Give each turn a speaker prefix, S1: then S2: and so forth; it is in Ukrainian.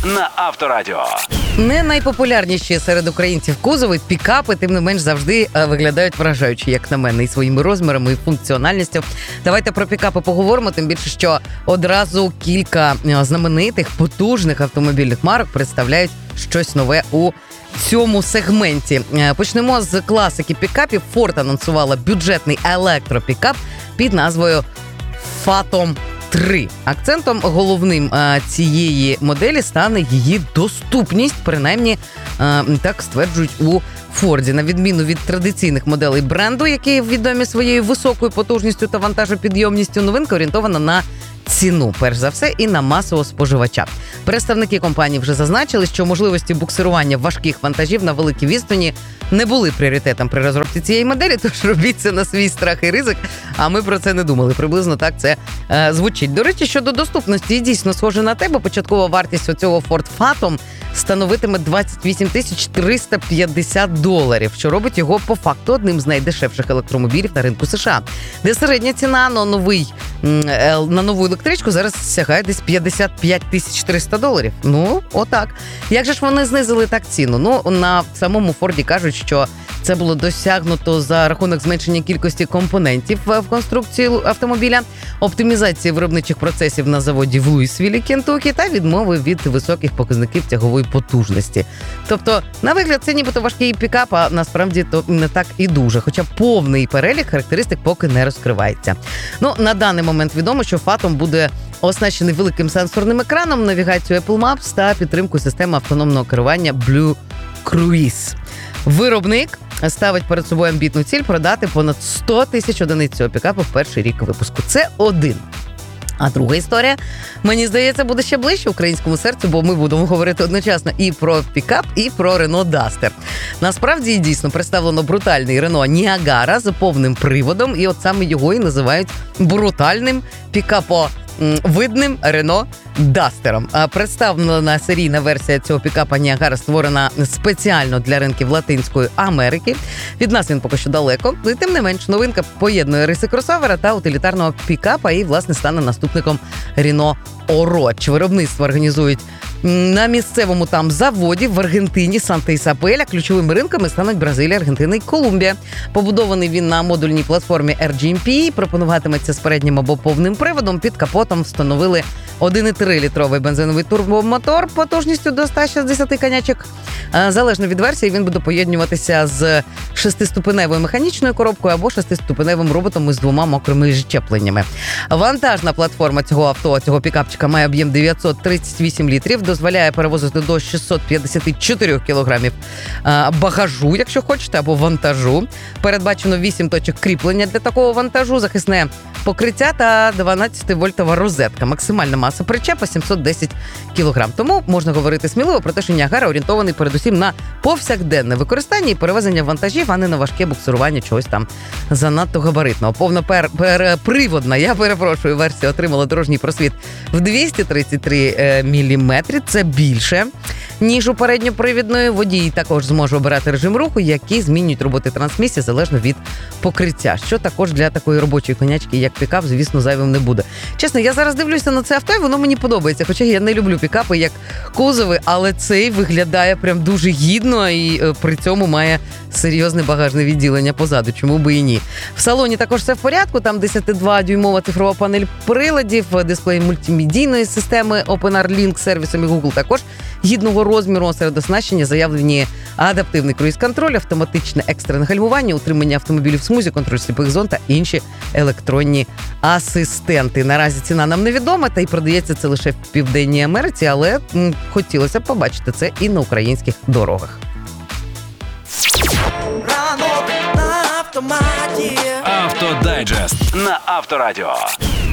S1: на Авторадіо.
S2: Не найпопулярніші серед українців кузови, пікапи, тим не менш, завжди виглядають вражаючи, як на мене, і своїми розмірами, і функціональністю. Давайте про пікапи поговоримо, тим більше, що одразу кілька знаменитих, потужних автомобільних марок представляють щось нове у цьому сегменті. Почнемо з класики пікапів. Ford анонсувала бюджетний електропікап під назвою Phantom 3. Акцентом головним цієї моделі стане її доступність, принаймні так стверджують у Форді. На відміну від традиційних моделей бренду, які відомі своєю високою потужністю та вантажопідйомністю, новинка орієнтована на ціну, перш за все, і на масового споживача. Представники компанії вже зазначили, що можливості буксирування важких вантажів на великій відстані не були пріоритетом при розробці цієї моделі, тож робіть це на свій страх і ризик, а ми про це не думали. Приблизно так це звучить. До речі, щодо доступності, дійсно схоже на те, бо початкова вартість оцього Ford Phantom становитиме $28 350, що робить його по факту одним з найдешевших електромобілів на ринку США, де середня ціна на нову електричку зараз сягає десь $55 300. Ну, отак. Як же ж вони знизили так ціну? Ну, на самому Форді кажуть, що це було досягнуто за рахунок зменшення кількості компонентів в конструкції автомобіля, оптимізації виробничих процесів на заводі в Луїсвілі, Кентукі, та відмови від високих показників тягової потужності. Тобто, на вигляд, це нібито важкий пікап, а насправді то не так і дуже, хоча повний перелік характеристик поки не розкривається. Ну, на даний момент відомо, що Phantom буде оснащений великим сенсорним екраном, навігацією Apple Maps та підтримкою системи автономного керування Blue Cruise. Виробник ставить перед собою амбітну ціль продати понад 100 тисяч одиниць цього пікапу в перший рік випуску. Це один. А друга історія, мені здається, буде ще ближче українському серцю, бо ми будемо говорити одночасно і про пікап, і про Renault Duster. Насправді, і дійсно, представлено брутальний Renault Ніагара з повним приводом, і от саме його і називають брутальним пікаповидним Renault Дастером. Представлена серійна версія цього пікапа Ніагара створена спеціально для ринків Латинської Америки. Від нас він поки що далеко. І тим не менш, новинка поєднує риси кросовера та утилітарного пікапа і, власне, стане наступником Renault Oroch. Виробництво організують на місцевому там заводі в Аргентині, Санта-Ісабеля. Ключовими ринками стануть Бразилія, Аргентина і Колумбія. Побудований він на модульній платформі RGMP, пропонуватиметься з переднім або повним приводом. Під капотом встановили 1,3-літровий бензиновий турбомотор потужністю до 160 конячок. Залежно від версії, він буде поєднуватися з 6-ступеневою механічною коробкою або 6-ступеневим роботом із 2 мокрими щепленнями. Вантажна платформа цього авто, цього пікапчика, має об'єм 938 літрів, дозволяє перевозити до 654 кілограмів багажу, якщо хочете, або вантажу. Передбачено 8 точок кріплення для такого вантажу, захисне покриття та 12-вольтова розетка. Максимальна маса причепа 710 кілограм. Тому можна говорити сміливо про те, що Ніагара орієнтований передусім на повсякденне використання і перевезення вантажів, а не на важке буксирування чогось там занадто габаритного. Повноприводна, версія отримала дорожній просвіт в 233 мм. Це більше, ніж у передньопривідної. Водій також зможе обирати режим руху, який змінюють роботи трансмісії залежно від покриття, що також для такої робочої конячки, як пікап, звісно, зайвим не буде. Чесно, я зараз дивлюся на це авто, і воно мені подобається, хоча я не люблю пікапи як кузови, але цей виглядає прям дуже гідно і при цьому має серйозне багажне відділення позаду, чому би і ні. В салоні також все в порядку, там 10,2-дюймова цифрова панель приладів, дисплей мультимедійної системи OpenR-Link з сервісом і Google також гідного розміру. Серед оснащення заявлені адаптивний круїз-контроль, автоматичне екстрене гальмування, утримання автомобілів в смузі, контроль сліпих зон та інші електронні асистенти. Наразі ціна нам невідома, та й продається це лише в Південній Америці, але хотілося б побачити це і на українських дорогах.
S1: Автодайджест на Авторадіо.